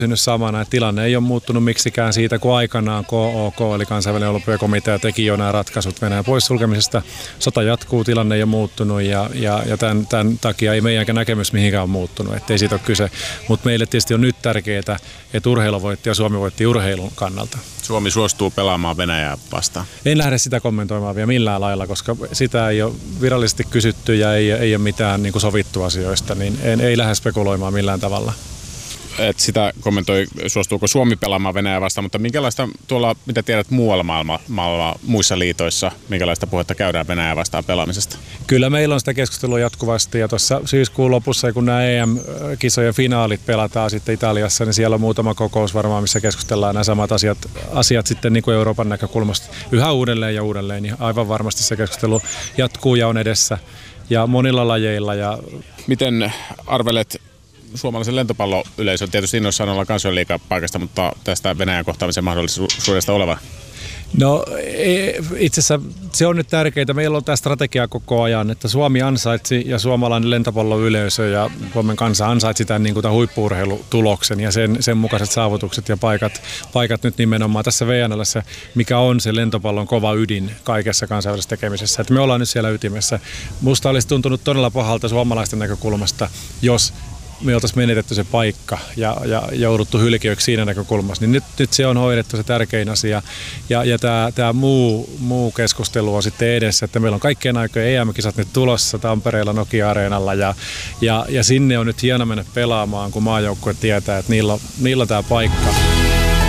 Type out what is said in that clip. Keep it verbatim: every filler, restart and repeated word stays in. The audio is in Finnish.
Nyt samana, että tilanne ei ole muuttunut miksikään siitä, kun aikanaan K O K, eli kansainvälinen olympiakomitea, teki jo nämä ratkaisut Venäjän poissulkemisesta. Sota jatkuu, tilanne ei ole muuttunut ja, ja, ja tämän, tämän takia ei meidänkään näkemys mihinkään ole muuttunut, ettei siitä ole kyse. Mutta meille tietysti on nyt tärkeää, että urheilu voitti ja Suomi voitti urheilun kannalta. Suomi suostuu pelaamaan Venäjää vastaan. En lähde sitä kommentoimaan vielä millään lailla, koska sitä ei ole virallisesti kysytty ja ei, ei ole mitään niin kuin sovittu asioista, niin en, ei lähde spekuloimaan millään tavalla. Et sitä kommentoi, suostuuko Suomi pelaamaan Venäjää vastaan, mutta minkälaista tuolla, mitä tiedät muualla maailma, maailma, muissa liitoissa, minkälaista puhetta käydään Venäjää vastaan pelaamisesta? Kyllä meillä on sitä keskustelua jatkuvasti ja tuossa syyskuun lopussa, kun nämä E M-kisojen finaalit pelataan sitten Italiassa, niin siellä on muutama kokous varmaan, missä keskustellaan nämä samat asiat, asiat sitten niin kuin Euroopan näkökulmasta yhä uudelleen ja uudelleen, niin aivan varmasti se keskustelu jatkuu ja on edessä ja monilla lajeilla. Ja miten arvelet suomalaisen lentopalloyleisön tietysti innoissaan olla kansainliigapaikasta, mutta tästä Venäjän kohtaamisen mahdollisuudesta oleva? No itse asiassa se on nyt tärkeää. Meillä on tämä strategia koko ajan, että Suomi ansaitsi ja suomalainen lentopalloyleisö ja Suomen kansa ansaitsi tämän, niin kuin tämän huippu-urheilutuloksen ja sen, sen mukaiset saavutukset ja paikat, paikat nyt nimenomaan tässä V N L:ssä, mikä on se lentopallon kova ydin kaikessa kansainvälisessä tekemisessä. Että me ollaan nyt siellä ytimessä. Musta olisi tuntunut todella pahalta suomalaisten näkökulmasta, jos me oltaisiin menetetty se paikka ja, ja jouduttu hylkiöiksi siinä näkökulmassa, niin nyt, nyt se on hoidettu se tärkein asia. Ja, ja tämä, tämä muu, muu keskustelu on sitten edessä, että meillä on kaikkien aikojen E M-kisat nyt tulossa Tampereella Nokia-areenalla ja, ja, ja sinne on nyt hieno mennä pelaamaan, kun maajoukkue tietää, että niillä on, niillä on tämä paikka.